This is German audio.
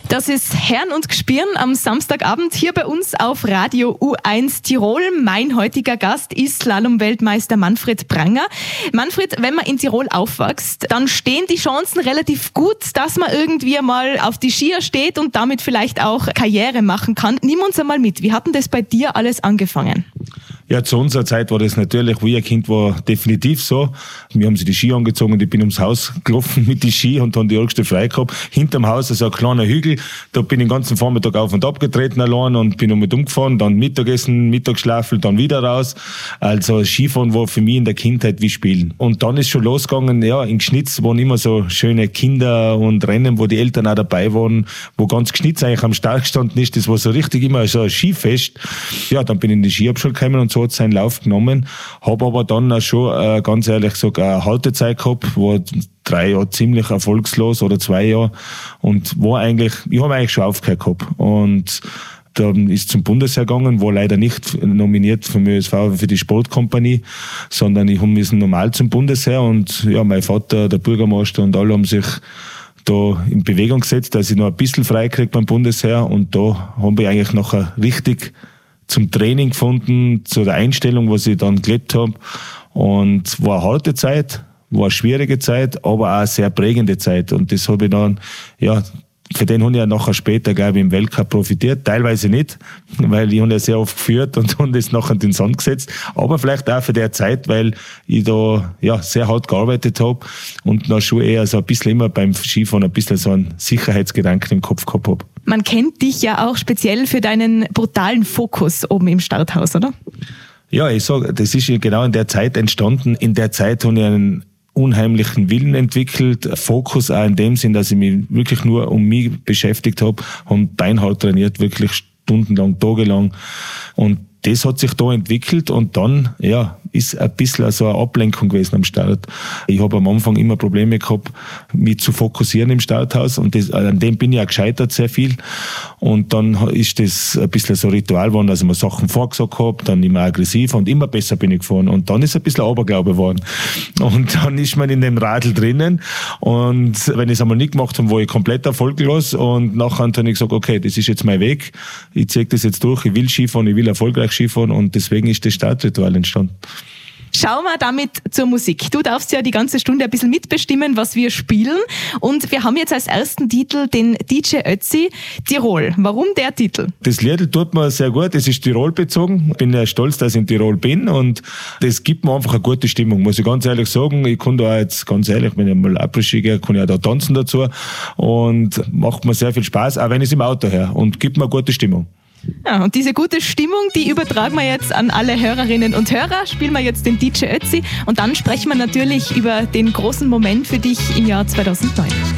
Das ist Herrn und Gspirn am Samstagabend hier bei uns auf Radio U1 Tirol. Mein heutiger Gast ist Slalom-Weltmeister Manfred Pranger. Manfred, wenn man in Tirol aufwächst, dann stehen die Chancen relativ gut, dass man irgendwie mal auf die Skier steht und damit vielleicht auch Karriere machen kann. Nimm uns einmal mit. Wie hat denn das bei dir alles angefangen? Ja, zu unserer Zeit war das natürlich, wie ein Kind war, definitiv so. Wir haben sie die Ski angezogen und ich bin ums Haus gelaufen mit den Ski und dann die Ärgste frei gehabt. Hinterm Haus ist ein kleiner Hügel, da bin ich den ganzen Vormittag auf und ab getreten allein und bin damit umgefahren, dann Mittagessen, Mittagsschlafel, dann wieder raus. Also Skifahren war für mich in der Kindheit wie Spielen. Und dann ist schon losgegangen, ja, in Gschnitz waren immer so schöne Kinder und Rennen, wo die Eltern auch dabei waren, wo ganz Gschnitz eigentlich am Start gestanden ist. Das war so richtig immer so ein Skifest. Ja, dann bin ich in die Skiabschule gekommen und so hat seinen Lauf genommen, habe aber dann auch schon, ganz ehrlich gesagt, eine Haltezeit gehabt, war 3 Jahre ziemlich erfolgslos oder 2 Jahre und war eigentlich, ich habe eigentlich schon aufgehört gehabt und dann ist zum Bundesheer gegangen, war leider nicht nominiert vom ÖSV für die Sportkompanie, sondern ich habe normal zum Bundesheer und ja, mein Vater, der Bürgermeister und alle haben sich da in Bewegung gesetzt, dass ich noch ein bisschen frei kriege beim Bundesheer und da habe ich eigentlich nachher richtig zum Training gefunden, zu der Einstellung, was ich dann gelebt habe. Und war eine harte Zeit, war eine schwierige Zeit, aber auch eine sehr prägende Zeit. Und das habe ich dann, ja, für den habe ich ja nachher später, glaube ich, im Weltcup profitiert. Teilweise nicht, weil ich habe ja sehr oft geführt und habe das nachher in den Sand gesetzt. Aber vielleicht auch für die Zeit, weil ich da ja sehr hart gearbeitet habe und dann schon eher so ein bisschen immer beim Skifahren ein bisschen so einen Sicherheitsgedanken im Kopf gehabt habe. Man kennt dich ja auch speziell für deinen brutalen Fokus oben im Starthaus, oder? Ja, ich sage, das ist genau in der Zeit entstanden. In der Zeit habe ich einen unheimlichen Willen entwickelt, Fokus auch in dem Sinn, dass ich mich wirklich nur um mich beschäftigt habe, beinhart trainiert, wirklich stundenlang, tagelang und das hat sich da entwickelt und dann, ja, ist ein bisschen so eine Ablenkung gewesen am Start. Ich habe am Anfang immer Probleme gehabt, mich zu fokussieren im Starthaus und an dem bin ich auch gescheitert sehr viel. Und dann ist das ein bisschen so ein Ritual geworden, dass ich mir Sachen vorgesagt habe, dann immer aggressiv und immer besser bin ich gefahren. Und dann ist ein bisschen Aberglaube geworden. Und dann ist man in dem Radl drinnen und wenn ich es einmal nicht gemacht habe, war ich komplett erfolglos und nachher habe ich gesagt, okay, das ist jetzt mein Weg, ich ziehe das jetzt durch, ich will Skifahren, ich will erfolgreich Skifahren und deswegen ist das Startritual entstanden. Schauen wir damit zur Musik. Du darfst ja die ganze Stunde ein bisschen mitbestimmen, was wir spielen. Und wir haben jetzt als ersten Titel den DJ Ötzi, Tirol. Warum der Titel? Das Lied tut mir sehr gut. Es ist Tirol bezogen. Ich bin ja stolz, dass ich in Tirol bin. Und das gibt mir einfach eine gute Stimmung, muss ich ganz ehrlich sagen. Ich kann da jetzt ganz ehrlich, wenn ich mal Après-Ski gehe, kann ich auch da tanzen dazu. Und macht mir sehr viel Spaß, auch wenn ich es im Auto höre. Und gibt mir eine gute Stimmung. Ja, und diese gute Stimmung, die übertragen wir jetzt an alle Hörerinnen und Hörer. Spielen wir jetzt den DJ Ötzi und dann sprechen wir natürlich über den großen Moment für dich im Jahr 2009.